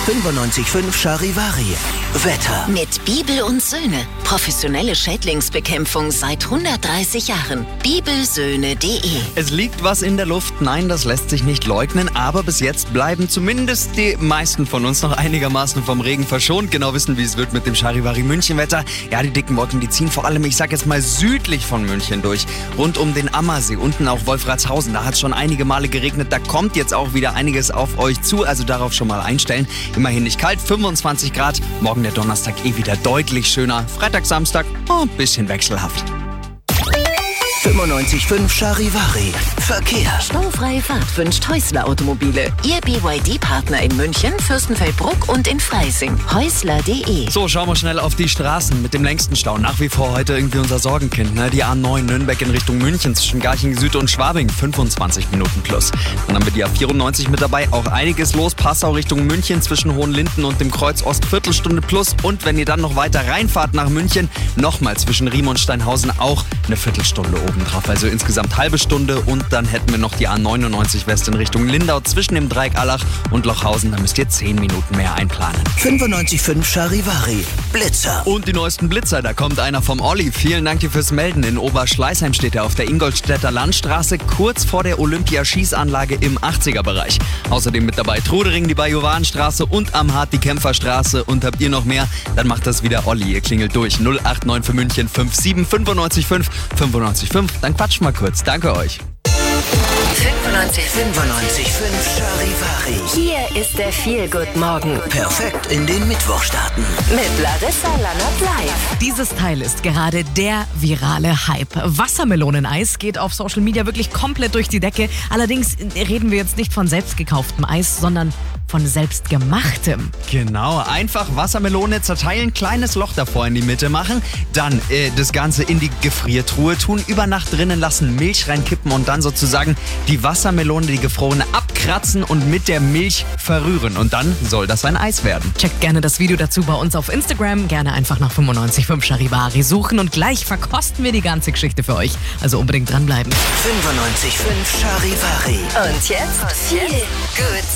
95.5 Charivari. Wetter. Mit Bibel und Söhne. Professionelle Schädlingsbekämpfung seit 130 Jahren. Bibelsöhne.de. Es liegt was in der Luft, nein, das lässt sich nicht leugnen, aber bis jetzt bleiben zumindest die meisten von uns noch einigermaßen vom Regen verschont. Genau wissen, wie es wird mit dem Charivari-München-Wetter. Ja, die dicken Wolken, die ziehen vor allem, ich sag jetzt mal, südlich von München durch. Rund um den Ammersee, unten auch Wolfratshausen, da hat es schon einige Male geregnet. Da kommt jetzt auch wieder einiges auf euch zu, also darauf schon mal einstellen. Immerhin nicht kalt, 25 Grad. Morgen der Donnerstag wieder deutlich schöner. Freitag, Samstag, ein bisschen wechselhaft. 95.5 Charivari. Verkehr. Staufreie Fahrt wünscht Häusler Automobile. Ihr BYD-Partner in München, Fürstenfeldbruck und in Freising. Häusler.de. So, schauen wir schnell auf die Straßen mit dem längsten Stau. Nach wie vor heute irgendwie unser Sorgenkind, ne? Die A9 Nürnberg in Richtung München zwischen Garching Süd und Schwabing, 25 Minuten plus. Dann haben wir die A94 mit dabei, auch einiges los. Passau Richtung München zwischen Hohenlinden und dem Kreuz Ost, Viertelstunde plus. Und wenn ihr dann noch weiter reinfahrt nach München, nochmal zwischen Riem und Steinhausen auch eine Viertelstunde oben drauf. Also insgesamt halbe Stunde und dann hätten wir noch die A99 West in Richtung Lindau zwischen dem Dreieck Allach und Lochhausen. Da müsst ihr 10 Minuten mehr einplanen. 95.5 Charivari. Blitzer. Und die neuesten Blitzer, da kommt einer vom Olli. Vielen Dank dir fürs Melden. In Oberschleißheim steht er auf der Ingolstädter Landstraße, kurz vor der Olympiaschießanlage im 80er-Bereich. Außerdem mit dabei Trudering, die Bajovarenstraße und am Hart die Kämpferstraße. Und habt ihr noch mehr, dann macht das wieder Olli. Ihr klingelt durch 089 für München 57 955 955. Dann quatscht mal kurz. Danke euch. 95.5 Charivari. Hier ist der Feel-Good-Morgen. Perfekt in den Mittwoch starten. Mit Larissa Lannert live. Dieses Teil ist gerade der virale Hype. Wassermeloneneis geht auf Social Media wirklich komplett durch die Decke. Allerdings reden wir jetzt nicht von selbstgekauftem Eis, sondern von selbstgemachtem. Genau, einfach Wassermelone zerteilen, kleines Loch davor in die Mitte machen, dann das Ganze in die Gefriertruhe tun, über Nacht drinnen lassen, Milch reinkippen und dann sozusagen die Wassermelone, die gefrorene, abkratzen und mit der Milch verrühren. Und dann soll das ein Eis werden. Checkt gerne das Video dazu bei uns auf Instagram. Gerne einfach nach 95.5 Charivari suchen und gleich verkosten wir die ganze Geschichte für euch. Also unbedingt dranbleiben. 95.5 Charivari. Und jetzt Feel Good